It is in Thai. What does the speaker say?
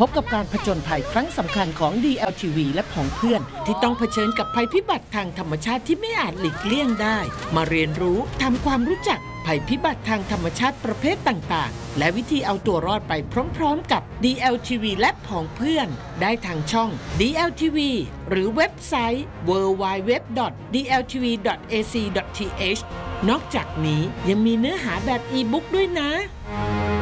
บกับการผจญภัยครั้งสำคัญของ DLTV และผองเพื่อนที่ต้องเผชิญกับภัยพิบัติทางธรรมชาติที่ไม่อาจหลีกเลี่ยงได้มาเรียนรู้ทำความรู้จักภัยพิบัติทางธรรมชาติประเภทต่างๆและวิธีเอาตัวรอดไปพร้อมๆกับ DLTV และผองเพื่อนได้ทางช่อง DLTV หรือเว็บไซต์ www.dltv.ac.th นอกจากนี้ยังมีเนื้อหาแบบอีบุ๊กด้วยนะ